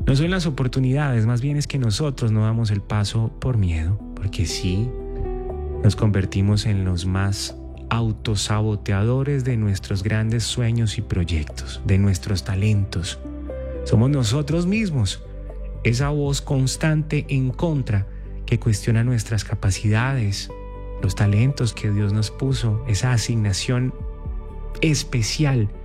No son las oportunidades, más bien es que nosotros no damos el paso por miedo, porque sí, nos convertimos en los más autosaboteadores de nuestros grandes sueños y proyectos, de nuestros talentos. Somos nosotros mismos, esa voz constante en contra que cuestiona nuestras capacidades, los talentos que Dios nos puso, esa asignación especial